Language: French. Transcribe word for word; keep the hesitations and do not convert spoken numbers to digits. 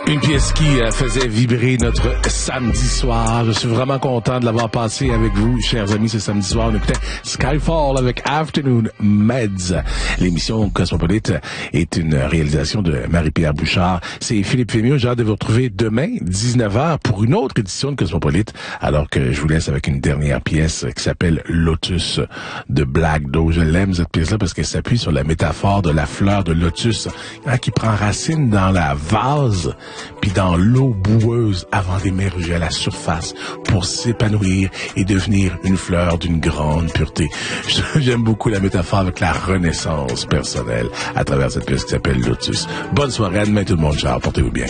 Une pièce qui euh, faisait vibrer notre samedi soir. Je suis vraiment content de l'avoir passé avec vous, chers amis, ce samedi soir. On écoutait Skyfall avec Afternoon Meds. L'émission Cosmopolite est une réalisation de Marie-Pierre Bouchard. C'est Philippe Fémieux. J'ai hâte de vous retrouver demain, dix-neuf heures, pour une autre édition de Cosmopolite, alors que je vous laisse avec une dernière pièce qui s'appelle Lotus de Black Dog. Je l'aime, cette pièce-là, parce qu'elle s'appuie sur la métaphore de la fleur de lotus, hein, qui prend racine dans la vase puis dans l'eau boueuse avant d'émerger à la surface pour s'épanouir et devenir une fleur d'une grande pureté. J'aime beaucoup la métaphore avec la renaissance personnelle à travers cette pièce qui s'appelle Lotus. Bonne soirée, à demain tout le monde, ciao, portez-vous bien.